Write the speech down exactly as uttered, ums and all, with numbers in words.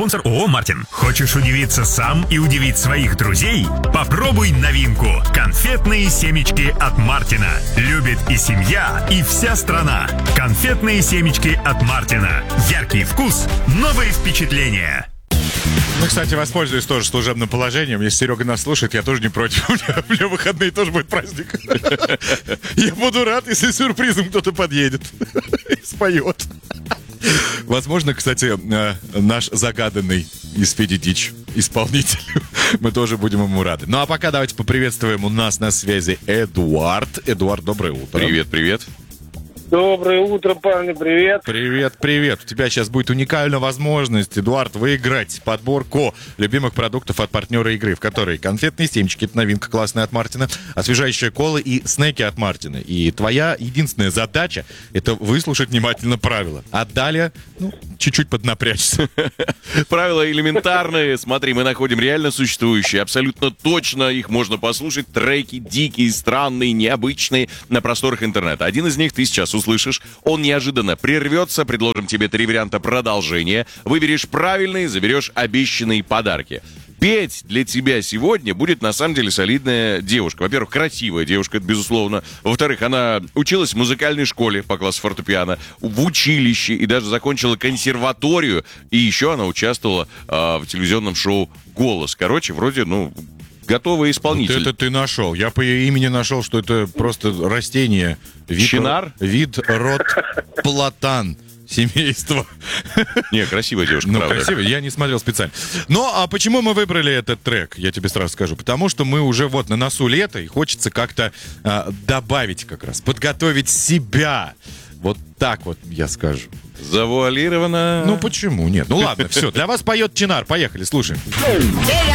спонсор ООО «Мартин». Хочешь удивиться сам и удивить своих друзей? Попробуй новинку. Конфетные семечки от Мартина. Любит и семья, и вся страна. Конфетные семечки от Мартина. Яркий вкус, новые впечатления. Ну, кстати, воспользуюсь тоже служебным положением. Если Серега нас слушает, я тоже не против. У меня, у меня выходные тоже будет праздник. Я буду рад, если сюрпризом кто-то подъедет и споет. Возможно, кстати, наш загаданный из Феди Дич исполнитель. Мы тоже будем ему рады. Ну, а пока давайте поприветствуем. У нас на связи Эдуард. Эдуард, доброе утро. Привет, привет. Доброе утро, парни, привет. Привет, привет. У тебя сейчас будет уникальная возможность, Эдуард, выиграть подборку любимых продуктов от партнера игры, в которой конфетные семечки, это новинка классная от Мартина, освежающая кола и снеки от Мартина. И твоя единственная задача — это выслушать внимательно правила. А далее, ну, чуть-чуть поднапрячься. Правила элементарные. Смотри, мы находим реально существующие, абсолютно точно их можно послушать. Треки дикие, странные, необычные на просторах интернета. Один из них ты сейчас услышишь. Услышишь, он неожиданно прервется, предложим тебе три варианта продолжения, выберешь правильный, заберешь обещанные подарки. Петь для тебя сегодня будет, на самом деле, солидная девушка. Во-первых, красивая девушка, это безусловно. Во-вторых, она училась в музыкальной школе по классу фортепиано, в училище и даже закончила консерваторию. И еще она участвовала э, в телевизионном шоу «Голос». Короче, вроде, ну... готовый исполнитель. Вот это ты нашел. Я по ее имени нашел, что это просто растение. Вид, Чинар? Вид, род, платан. Семейство. Не, красивая девушка, ну, правда. красивая, я не смотрел специально. Ну, а почему мы выбрали этот трек, я тебе сразу скажу. Потому что мы уже вот на носу лета, и хочется как-то а, добавить как раз, подготовить себя. Вот так вот я скажу. Завуалировано. Ну, почему нет? Ну, ладно, все. Для вас поет Чинар. Поехали, слушаем.